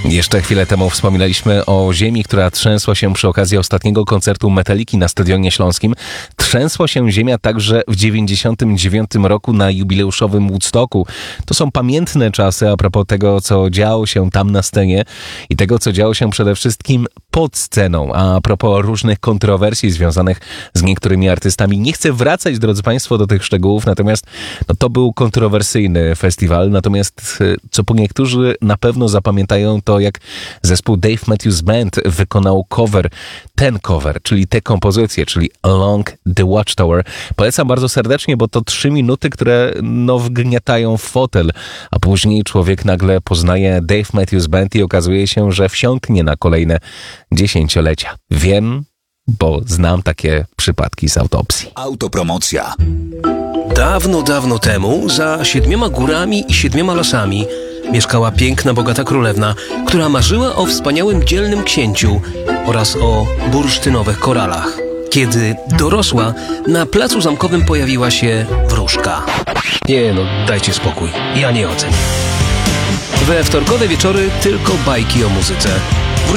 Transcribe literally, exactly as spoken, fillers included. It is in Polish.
Jeszcze chwilę temu wspominaliśmy o ziemi, która trzęsła się przy okazji ostatniego koncertu Metaliki na Stadionie Śląskim. Trzęsła się ziemia także w dziewięćdziesiątym dziewiątym roku na jubileuszowym Woodstocku. To są pamiętne czasy a propos tego, co działo się tam na scenie i tego, co działo się przede wszystkim pod sceną. A propos różnych kontrowersji związanych z niektórymi artystami. Nie chcę wracać, drodzy Państwo, do tych szczegółów, natomiast no, to był kontrowersyjny festiwal. Natomiast co po niektórzy na pewno zapamiętają, to jak zespół Dave Matthews Band wykonał cover, ten cover, czyli te kompozycje, czyli Along the Watchtower. Polecam bardzo serdecznie, bo to trzy minuty, które no wgniatają w fotel, a później człowiek nagle poznaje Dave Matthews Band i okazuje się, że wsiąknie na kolejne dziesięciolecia. Wiem, bo znam takie przypadki z autopsji. Autopromocja. Dawno, dawno temu, za siedmioma górami i siedmioma lasami, mieszkała piękna, bogata królewna, która marzyła o wspaniałym, dzielnym księciu oraz o bursztynowych koralach. Kiedy dorosła, na placu zamkowym pojawiła się wróżka. Nie no, dajcie spokój, ja nie ocenię. We wtorkowe wieczory tylko bajki o muzyce.